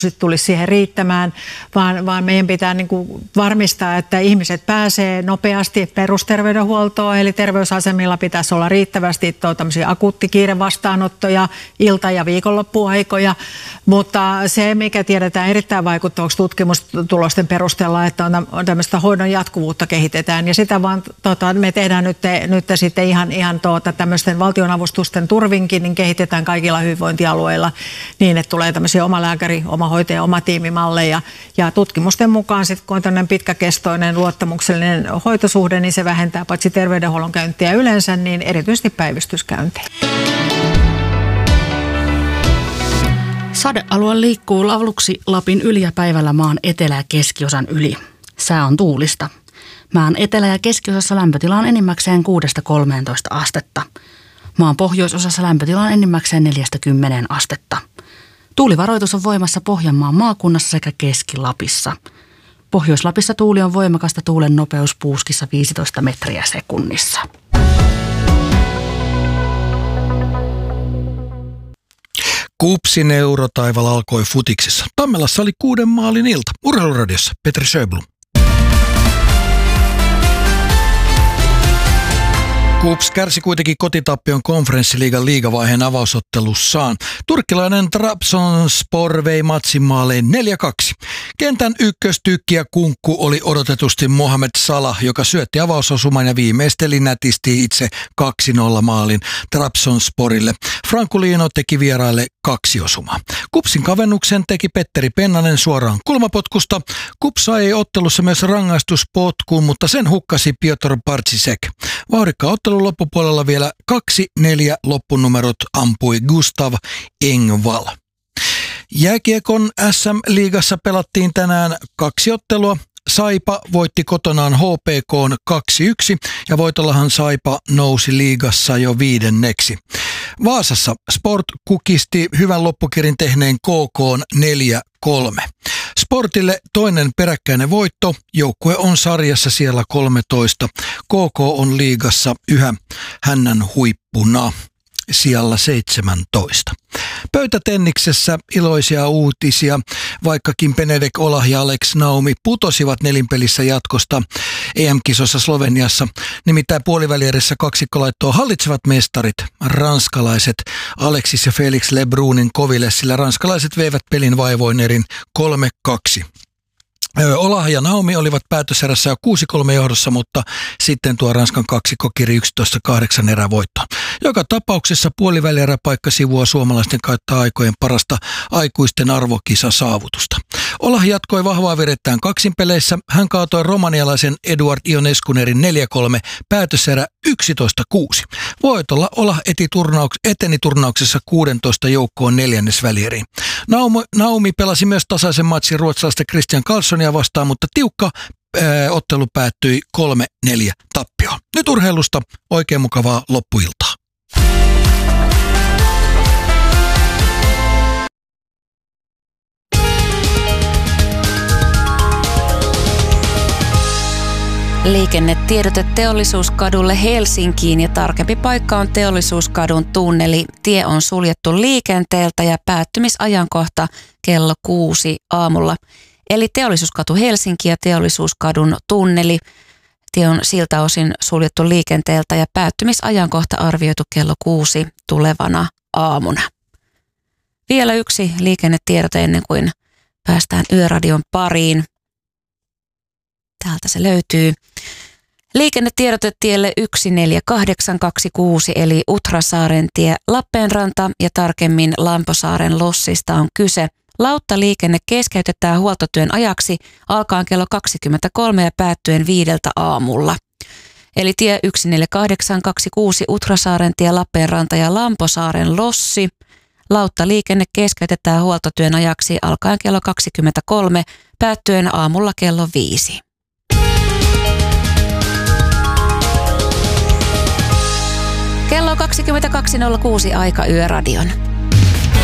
tulisi siihen riittämään, vaan meidän pitää niin kuin varmistaa, että ihmiset pääsee nopeasti perusterveydenhuoltoon, eli terveysasemilla pitäisi olla riittävästi tämmöisiä akuuttikiirevastaanottoja, ilta- ja viikonloppuaikoja, mutta se, mikä tiedetään erittäin vaikuttavaksi tutkimustulosten perusteella, että on tämmöistä hoidon jatkuvuutta kehitetään, ja sitä vaan me tehdään nyt sitten ihan tämmöisten valtionavustusten turvinkin, niin kehitetään kaikilla hyvinvointialueilla niin, että tulee tämmöisiä oma lääkäri, oma hoitaja, oma tiimimalleja. Ja tutkimusten mukaan sitten, kun on tämmöinen pitkäkestoinen luottamuksellinen hoitosuhde, niin se vähentää paitsi terveydenhuollon käyntiä yleensä, niin erityisesti päivystyskäyntejä. Sadealue liikkuu aluksi Lapin yli ja päivällä maan etelä- ja keskiosan yli. Sää on tuulista. Maan etelä- ja keskiosassa lämpötila on enimmäkseen 6–13 astetta. Maan pohjoisosassa lämpötila on enimmäkseen 4–10 astetta. Tuulivaroitus on voimassa Pohjanmaan maakunnassa sekä Keski-Lapissa. Pohjois-Lapissa tuuli on voimakasta, tuulen nopeus puuskissa 15 metriä sekunnissa. KuPSin eurotaival alkoi futiksessa. Tammelassa oli 6 maalin ilta. Urheiluradiossa Petri Sjöblom. KuPS kärsi kuitenkin kotitappion Konferenssiliigan liigavaiheen avausottelussaan. Turkkilainen Trabzonspor vei matsin maalein 4-2. Kentän ykköstykki ja kunkku oli odotetusti Mohamed Salah, joka syötti avausosuman ja viimeisteli nätisti itse 2-0 maalin Trabzonsporille. Frankulino teki vieraille 2 osumaa. KuPSin kavennuksen teki Petteri Pennanen suoraan kulmapotkusta. KuPS sai ottelussa myös rangaistuspotkun, mutta sen hukkasi Piotr Barczyk. Vauhdikkaan ottelun loppupuolella vielä 2-4 loppunumerot ampui Gustav Engvall. Jääkiekon SM-liigassa pelattiin tänään 2 ottelua. Saipa voitti kotonaan HPK:n 2-1 ja voitollahan Saipa nousi liigassa jo 5. Vaasassa Sport kukisti hyvän loppukirin tehneen KK:n 4-3. Sportille toinen peräkkäinen voitto. Joukkue on sarjassa siellä 13. KK on liigassa yhä hännän huippuna sijalla 17. Pöytätenniksessä iloisia uutisia, vaikkakin Benedek Olah ja Alex Naumi putosivat nelinpelissä jatkosta EM-kisossa Sloveniassa. Nimittäin puolivälierissä kaksikko laittoi hallitsevat mestarit, ranskalaiset Alexis ja Felix Lebrunin koville, sillä ranskalaiset veivät pelin vaivoin erin 3-2. Olah ja Naumi olivat päätöserässä jo 6-3 johdossa, mutta sitten tuo Ranskan kaksikko kiri 11-8 erävoittoon. Joka tapauksessa puolivälieräpaikka sivuaa suomalaisten kautta aikojen parasta aikuisten arvokisasaavutusta. Olah jatkoi vahvaa virettään kaksinpeleissä. Hän kaatoi romanialaisen Eduard Ionescunerin 4-3, päätöserä 11-6. Voitolla Olah eteni turnauksessa 16 joukkoon 4. välieriin. Naumi pelasi myös tasaisen matsin ruotsalaista Christian Karlssonia vastaan, mutta tiukka ottelu päättyi 3-4 tappioon. Nyt urheilusta oikein mukavaa loppuiltaa. Liikennetiedote Teollisuuskadulle Helsinkiin ja tarkempi paikka on Teollisuuskadun tunneli. Tie on suljettu liikenteeltä ja päättymisajankohta kello 6 aamulla. Eli Teollisuuskatu Helsinki ja Teollisuuskadun tunneli. Tie on siltä osin suljettu liikenteeltä ja päättymisajankohta arvioitu kello 6 tulevana aamuna. Vielä yksi liikennetiedote ennen kuin päästään Yöradion pariin. Täältä se löytyy. Liikennetiedote tielle 14826 eli Utrasaaren tie Lappeenranta ja tarkemmin Lamposaaren lossista on kyse. Lauttaliikenne keskeytetään huoltotyön ajaksi alkaen kello 23 ja päättyen 5 aamulla. Eli tie 14826 Utrasaaren tie Lappeenranta ja Lamposaaren lossi. Lauttaliikenne keskeytetään huoltotyön ajaksi alkaen kello 23 päättyen aamulla kello 5. Kello 22.06 aika Yöradion.